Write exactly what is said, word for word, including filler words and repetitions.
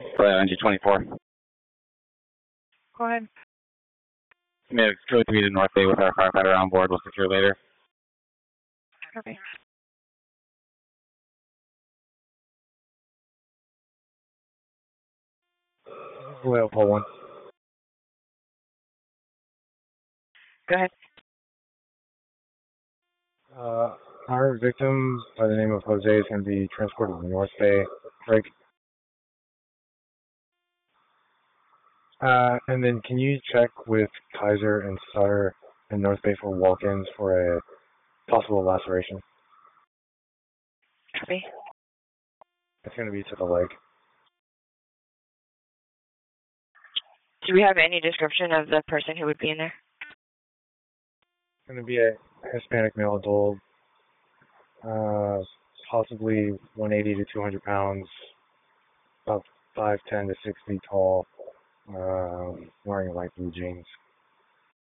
N G twenty-four. Go ahead. Maybe go three to North Bay with our firefighter on board. We'll secure later. Okay. Whale Pole one. Go ahead. Uh, our victim by the name of Jose is going to be transported to North Bay. Break. Uh, and then can you check with Kaiser and Sutter and North Bay for walk-ins for a possible laceration? Copy. It's going to be to the leg. Do we have any description of the person who would be in there? It's going to be a Hispanic male adult, uh, possibly one eighty to two hundred pounds, about five ten to six feet tall, uh, wearing light blue jeans.